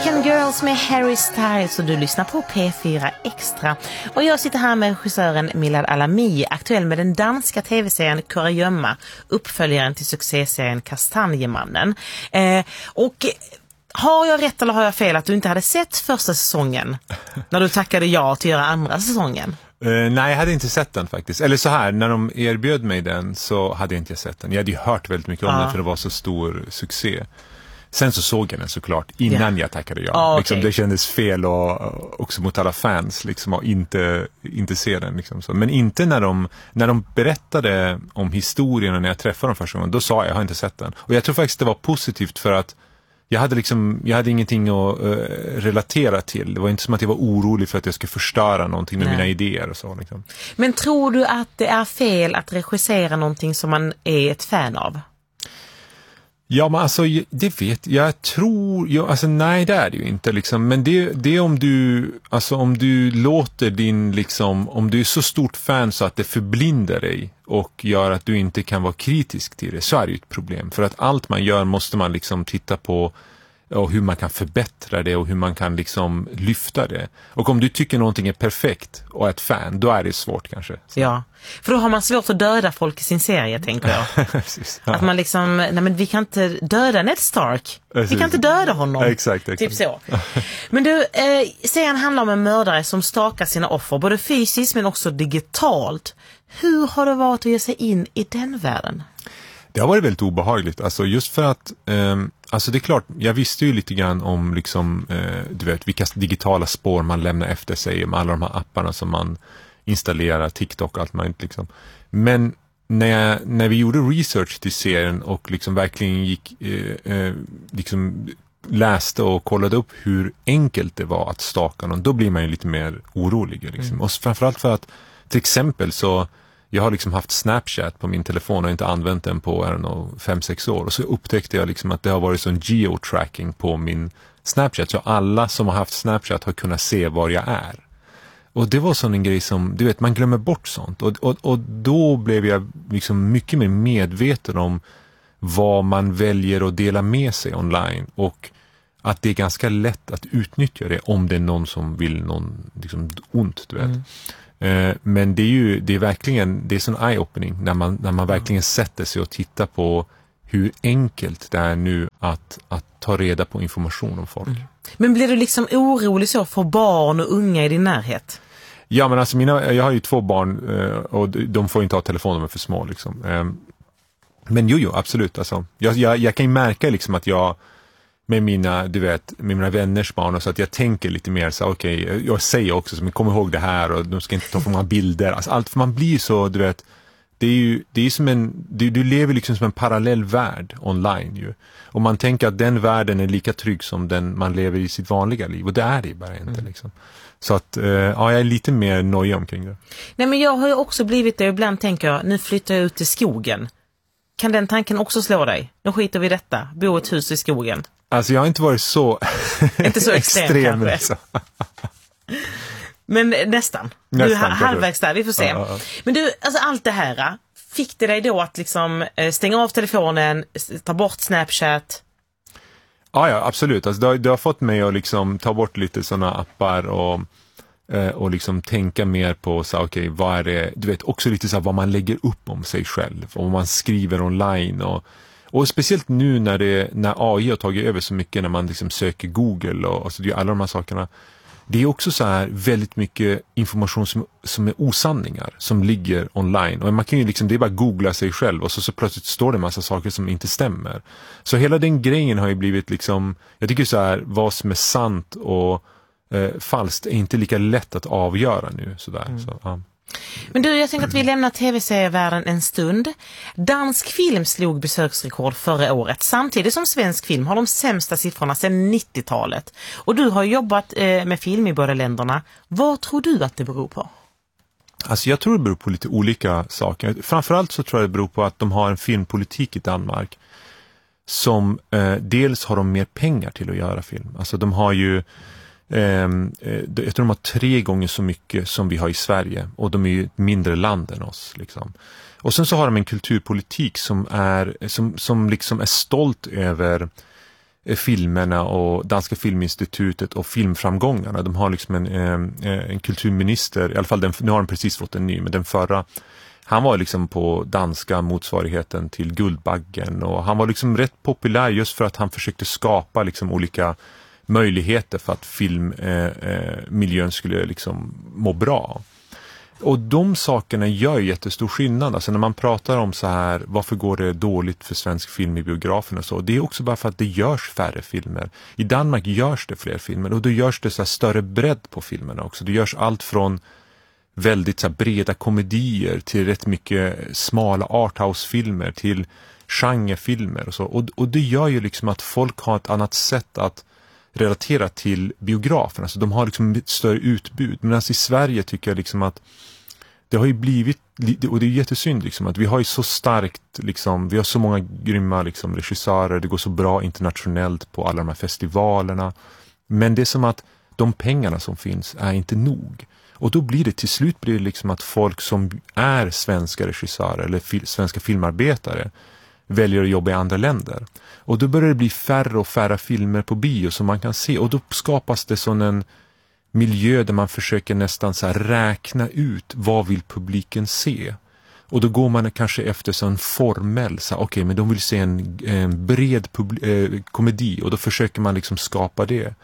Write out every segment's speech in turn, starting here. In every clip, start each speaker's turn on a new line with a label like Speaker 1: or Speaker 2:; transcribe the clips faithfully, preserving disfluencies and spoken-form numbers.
Speaker 1: American Girls med Harry Styles och du lyssnar på P fyra Extra. Och jag sitter här med regissören Milad Alami, aktuell med den danska tv-serien Kurragömma, uppföljaren till succéserien Kastanjemannen. Eh, och har jag rätt eller har jag fel att du inte hade sett första säsongen när du tackade ja till att göra andra säsongen?
Speaker 2: Uh, nej, jag hade inte sett den faktiskt. Eller så här, när de erbjöd mig den så hade jag inte sett den. Jag hade ju hört väldigt mycket om
Speaker 1: ah.
Speaker 2: den för det var så stor succé. Sen så såg jag den såklart innan yeah. jag tackade ja.
Speaker 1: Ah,
Speaker 2: liksom,
Speaker 1: okay.
Speaker 2: Det kändes fel och också mot alla fans liksom, att inte, inte se den. Liksom, så. Men inte när de, när de berättade om historien och när jag träffade dem första gången, då sa jag, jag har inte sett den. Och jag tror faktiskt det var positivt för att jag hade, liksom, jag hade ingenting att uh, relatera till. Det var inte som att jag var orolig för att jag skulle förstöra någonting med Nej. mina idéer och så. Liksom.
Speaker 1: Men tror du att det är fel att regissera någonting som man är ett fan av?
Speaker 2: Ja, men alltså, det vet jag. tror, jag, alltså nej det är det ju inte liksom. Men det, det är om du, alltså om du låter din liksom, om du är så stort fan så att det förblindar dig och gör att du inte kan vara kritisk till det, så är det ju ett problem. För att allt man gör måste man liksom titta på och hur man kan förbättra det och hur man kan liksom lyfta det. Och om du tycker någonting är perfekt och är ett fan, då är det svårt kanske. Så.
Speaker 1: Ja, för då har man svårt att döda folk i sin serie, tänker jag.
Speaker 2: Precis, ja.
Speaker 1: Att man liksom, nej men vi kan inte döda Ned Stark.
Speaker 2: Precis.
Speaker 1: Vi kan inte döda honom.
Speaker 2: Exakt, exakt.
Speaker 1: Typ så. Men du, eh, serien handlar om en mördare som stakar sina offer, både fysiskt men också digitalt. Hur har det varit att ge sig in i den världen?
Speaker 2: Det har varit väldigt obehagligt, alltså just för att eh, alltså det är klart, jag visste ju lite grann om liksom, eh, du vet, vilka digitala spår man lämnar efter sig med alla de här apparna som man installerar, TikTok och allt möjligt liksom. Men när, jag, när vi gjorde research till serien och liksom verkligen gick eh, eh, liksom läste och kollade upp hur enkelt det var att staka någon, då blir man ju lite mer orolig liksom. Mm. Och framförallt för att till exempel så jag har liksom haft Snapchat på min telefon och inte använt den på fem sex år. Och så upptäckte jag liksom att det har varit sån geotracking på min Snapchat. Så alla som har haft Snapchat har kunnat se var jag är. Och det var sån en grej som, du vet, man glömmer bort sånt. Och, och, och då blev jag liksom mycket mer medveten om vad man väljer att dela med sig online. Och att det är ganska lätt att utnyttja det om det är någon som vill någon liksom ont, du vet. Mm. Men det är ju det är verkligen det är sån eye-opening när man, när man verkligen sätter sig och tittar på hur enkelt det är nu att, att ta reda på information om folk. Mm.
Speaker 1: Men blir du liksom orolig så för barn och unga i din närhet?
Speaker 2: Ja, men alltså mina, jag har ju två barn och de får inte ha telefoner, de är för små liksom. Men jo, jo, absolut. Alltså, jag, jag, jag kan ju märka liksom att jag med mina, du vet, med mina vänners barn och så att jag tänker lite mer så okej, okay, jag säger också så men kom ihåg det här och de ska inte ta för många bilder. Alltså allt, för man blir så, du vet, det är ju det är som en du, du lever liksom som en parallell värld online ju. Och man tänker att den världen är lika trygg som den man lever i sitt vanliga liv och det är det bara inte mm. liksom. Så att eh, ja, jag är lite mer nöjd omkring det. Nej,
Speaker 1: men jag har ju också blivit det, ibland tänker jag, nu flyttar jag ut i skogen. Kan den tanken också slå dig? Nu skiter vi i detta, bo ett hus i skogen.
Speaker 2: Alltså jag har inte varit så
Speaker 1: inte så extrem, extrem alltså. Men nästan. nästan. Du är halvvägs där, vi får se. Ja, ja. Men du, alltså allt det här, fick det dig då att liksom stänga av telefonen, ta bort Snapchat?
Speaker 2: Ja, ja, absolut. Alltså det har, det har fått mig att liksom ta bort lite sådana appar och och liksom tänka mer på så okej, okay, vad är det, du vet, också lite så här, vad man lägger upp om sig själv och vad man skriver online och Och speciellt nu när, det, när A I har tagit över så mycket när man liksom söker Google och alltså det är alla de här sakerna. Det är också så här väldigt mycket information som, som är osanningar som ligger online. Och man kan ju liksom, det är bara googla sig själv och så, så plötsligt står det en massa saker som inte stämmer. Så hela den grejen har ju blivit liksom, jag tycker så här, vad som är sant och eh, falskt är inte lika lätt att avgöra nu. Så där, mm. så, ja.
Speaker 1: Men du, jag tänker att vi lämnar tv-serievärlden en stund. Dansk film slog besöksrekord förra året. Samtidigt som svensk film har de sämsta siffrorna sedan nittiotalet. Och du har jobbat eh, med film i båda länderna. Vad tror du att det beror på?
Speaker 2: Alltså jag tror det beror på lite olika saker. Framförallt så tror jag det beror på att de har en filmpolitik i Danmark som eh, dels har de mer pengar till att göra film. Alltså de har ju Um, jag tror de har tre gånger så mycket som vi har i Sverige och de är ju ett mindre land än oss liksom. Och sen så har de en kulturpolitik som är som, som liksom är stolt över filmerna och Danska filminstitutet och filmframgångarna. De har liksom en, en kulturminister, i alla fall den, nu har de precis fått en ny, men den förra, han var liksom på danska motsvarigheten till Guldbaggen, och han var liksom rätt populär just för att han försökte skapa liksom olika möjligheter för att filmmiljön eh, skulle liksom må bra. Och de sakerna gör jättestor skillnad. Alltså när man pratar om så här, varför går det dåligt för svensk film i biografen och så. Det är också bara för att det görs färre filmer. I Danmark görs det fler filmer, och då görs det så här större bredd på filmerna också. Det görs allt från väldigt så här breda komedier till rätt mycket smala arthouse-filmer till genrefilmer och så. Och, och det gör ju liksom att folk har ett annat sätt att relatera till biografen. Alltså de har liksom ett större utbud. Men alltså i Sverige tycker jag liksom att det har ju blivit, och det är jättesynd liksom, att vi har ju så starkt liksom, vi har så många grymma liksom regissörer, det går så bra internationellt på alla de här festivalerna. Men det är som att de pengarna som finns är inte nog. Och då blir det till slut blir det liksom att folk som är svenska regissörer eller fil- svenska filmarbetare väljer att jobba i andra länder. Och då börjar det bli färre och färre filmer på bio som man kan se. Och då skapas det sån en miljö där man försöker nästan så här räkna ut vad vill publiken se. Och då går man kanske efter sån formell, så okej, okay, men de vill se en, en bred pub- eh, komedi, och då försöker man liksom skapa det.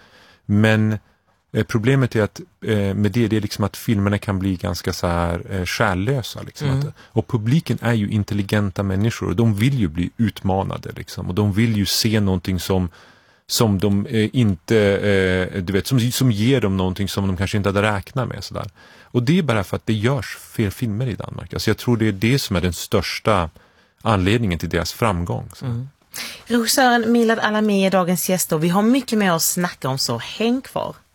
Speaker 2: Men eh, problemet är att eh, med det, det är liksom att filmerna kan bli ganska så här eh, kärlösa liksom.
Speaker 1: Mm.
Speaker 2: Att, och publiken är ju intelligenta människor, och de vill ju bli utmanade liksom, och de vill ju se någonting som som de eh, inte, eh, du vet, som, som ger dem någonting som de kanske inte hade räknat med. Sådär. Och det är bara för att det görs fler filmer i Danmark. Alltså jag tror det är det som är den största anledningen till deras framgång.
Speaker 1: Mm. Regissören Milad Alami är dagens gäst, och vi har mycket mer att snacka om, så häng kvar.